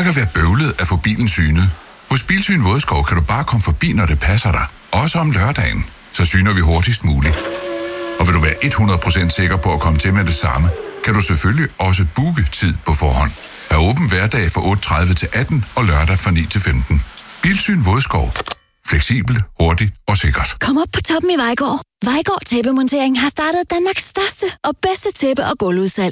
ikke at være bøvlet at få bilen synet. Hos Bilsyn Vodskov kan du bare komme forbi, når det passer dig. Også om lørdagen. Så syner vi hurtigst muligt. Og vil du være 100% sikker på at komme til med det samme, kan du selvfølgelig også booke tid på forhånd. Er åben hverdag fra 8:30 til 18 og lørdag fra 9 til 15. Bilsyn Vodskov. Fleksibel, hurtig og sikkert. Kom op på toppen i Vejgaard. Vejgaard Tæppemontering har startet Danmarks største og bedste tæppe- og gulvudsalg.